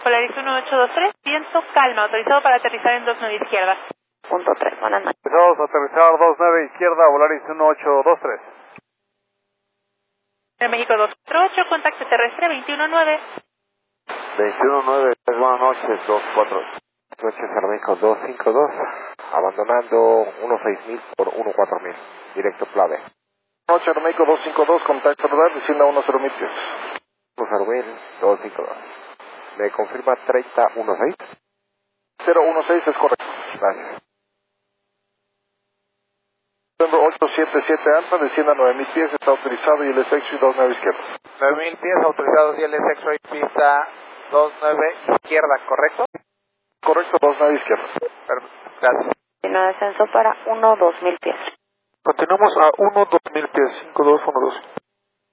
Polaris 1823, viento calma, autorizado para aterrizar en 29 izquierda. Punto 3, buenas noches. Autorizados a aterrizar 29 izquierda, Polaris 1823. En México 248, contacto terrestre 219. 219, buenas noches, 24. Noches a México 252, abandonando 16.000 por 14.000, directo clave. Noche a México 252, contacto radar, descienda 10.000 pies. 10.000, 252. ¿Me confirma 3016? 016 es correcto. Gracias. November 877 Alfa, descienda 9.000 pies, está autorizado y el sexo y 29 izquierda. 9.000 pies autorizados y el X-Ray pista 29 izquierda, ¿correcto? Correcto, 29 izquierda. Perfecto, gracias. Tiene descenso para 1-2.000 pies. Continuamos a 1-2000 pies, 5212.